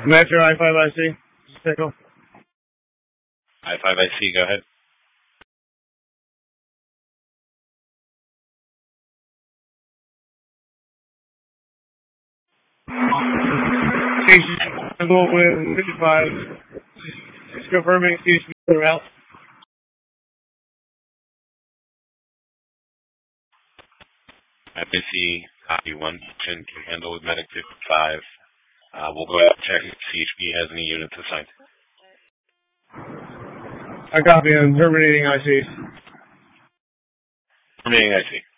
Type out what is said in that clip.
Metro I-5IC. Signal. I-5IC, go ahead. Station with 55. Just confirming station route. FAC, copy 1, can handle with Medic 55. We'll go ahead and check if CHP has any units assigned. I copy. I'm terminating IC. Terminating IC.